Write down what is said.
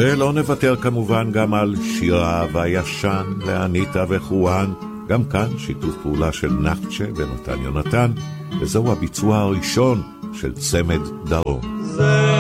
ולא נוותר כמובן גם על שיר האהבה ישן לאניטה וחואן, גם כאן שיתוף פעולה של נחצ'ה ונתן יונתן, וזהו הביצוע הראשון של צמד דרום.